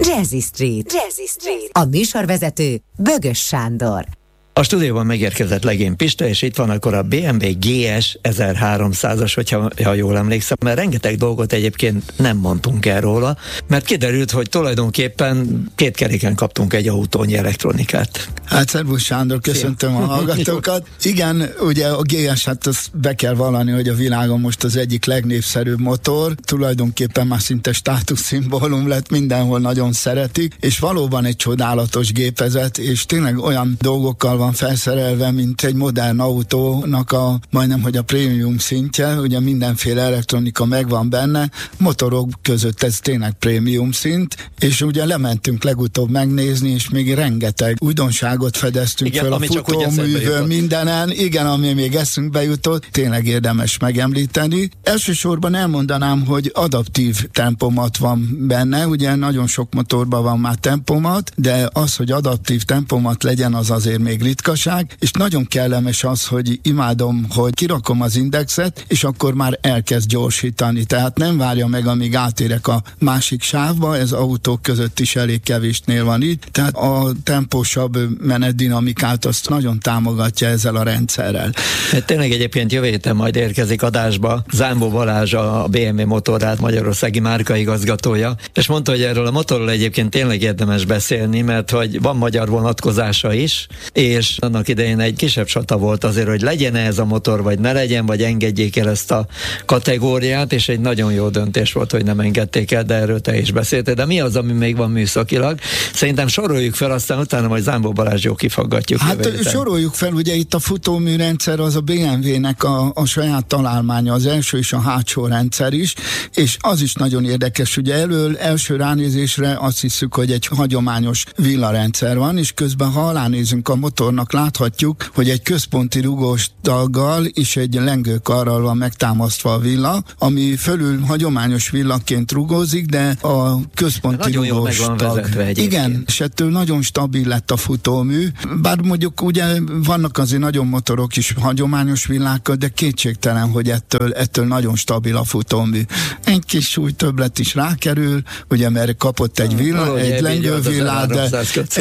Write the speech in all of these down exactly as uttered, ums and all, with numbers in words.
Jazzy Street. Jazzy Street. A műsorvezető Bögös Sándor. A stúdióban megérkezett Legény Pista, és itt van akkor a bé em vé gé es ezerháromszázas, hogyha ha jól emlékszem, mert rengeteg dolgot egyébként nem mondtunk el róla, mert kiderült, hogy tulajdonképpen két keréken kaptunk egy autónyi elektronikát. Hát szervusz Sándor, köszöntöm Szia. A hallgatókat. Igen, ugye a gé es, hát azt be kell vallani, hogy a világon most az egyik legnépszerűbb motor, tulajdonképpen már szinte státuszszimbólum lett, mindenhol nagyon szeretik, és valóban egy csodálatos gépezet, és tényleg olyan dolgokkal van felszerelve, mint egy modern autónak a majdnem, hogy a prémium szintje, ugye mindenféle elektronika megvan benne, motorok között ez tényleg prémium szint, és ugye lementünk legutóbb megnézni, és még rengeteg újdonságot fedeztünk igen, fel a futóművön, mindenen, igen, ami még eszünkbe jutott, tényleg érdemes megemlíteni. Elsősorban elmondanám, hogy adaptív tempomat van benne, ugye nagyon sok motorban van már tempomat, de az, hogy adaptív tempomat legyen, az azért még ritkaság, és nagyon kellemes az, hogy imádom, hogy kirakom az indexet, és akkor már elkezd gyorsítani, tehát nem várja meg, amíg átérek a másik sávba, ez autók között is elég kevésnél van így, tehát a tempósabb menetdinamikát azt nagyon támogatja ezzel a rendszerrel. Hát tényleg egyébként jövő héten majd érkezik adásba Zámbó Balázs, a bé em vé Motorrad magyarországi márkaigazgatója, és mondta, hogy erről a motorról egyébként tényleg érdemes beszélni, mert hogy van magyar vonatkozása is, és annak idején egy kisebb csata volt azért, hogy legyen ez a motor, vagy ne legyen, vagy engedjék el ezt a kategóriát, és egy nagyon jó döntés volt, hogy nem engedték el, de erről te is beszéltél. De mi az, ami még van műszakilag? Szerintem soroljuk fel, aztán utána majd Zámbó Balázs jó kifaggatjuk. Hát soroljuk fel, ugye itt a futóműrendszer az a bé em vé-nek a, a saját találmánya, az első és a hátsó rendszer is, és az is nagyon érdekes, ugye elől első ránézésre azt hiszük, hogy egy hagyományos villarendszer van, és közben ha alánézünk a motornak, láthatjuk, hogy egy központi rugós taggal és egy lengőkarral van megtámasztva a villa, ami fölül hagyományos villaként rugózik, de a központi nagyon rugós jól meg van tag. vezetve egyébként. Igen, és ettől nagyon stabil lett a futómű, bár mondjuk ugye vannak azért nagyon motorok is hagyományos villákkal, de kétségtelen, hogy ettől, ettől nagyon stabil a futómű. Egy kis súlytöbblet is rákerül, ugye mert kapott egy villa, egy lengővillát, de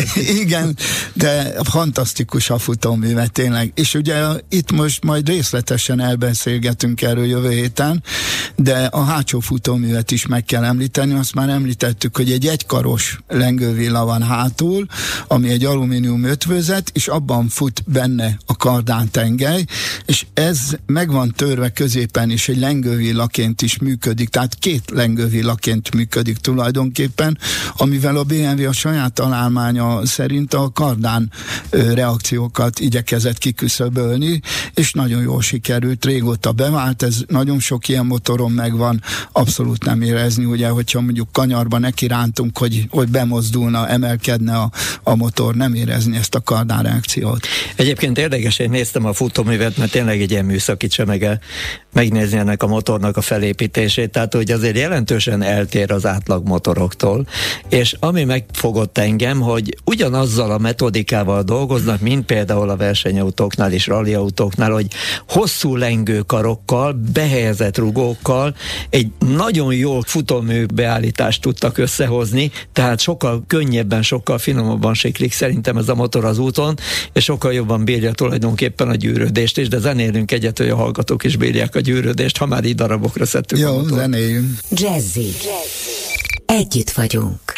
igen, de fantasztikus a futóművet tényleg. És ugye itt most majd részletesen elbeszélgetünk erről jövő héten, de a hátsó futóművet is meg kell említeni, azt már említettük, hogy egy egykaros lengővilla van hátul, ami egy alumínium ötvözet, és abban fut benne a kardántengely, és ez meg van törve középen is, egy lengővillaként is működik, tehát két lengővillaként működik tulajdonképpen, amivel a bé em vé a saját találmánya szerint a kardán ö, reakciókat igyekezett kiküszöbölni, és nagyon jól sikerült, régóta bevált, ez nagyon sok ilyen motoron megvan, abszolút nem érezni, ugye, hogyha mondjuk kanyarba nekirántunk, hogy, hogy bemozdulna, emelkedne a, a motor, nem érezni ezt a kardánreakciót. Egyébként érdekes, én néztem a futóművet, mert tényleg egy ilyen műszaki csemege megnézni ennek a motornak a felépítését, tehát hogy azért jelentősen eltér az átlag motoroktól, és ami megfogott engem, hogy ugyanazzal a metodikával dolgoznak, mint például a versenyautóknál és rallyautóknál, hogy hosszú lengőkarokkal, behelyezett rugókkal egy nagyon jó futómű beállítást tudtak összehozni, tehát sokkal könnyebben, sokkal finomabban siklik szerintem ez a motor az úton, és sokkal jobban bírja tulajdonképpen a gyűrődést is, de zenélünk egyet, hogy a hallgatók is bírják a gyűrődést, ha már így darabokra szedtük jó, a motort. Jó, zenéljünk. Jazzy. Együtt vagyunk.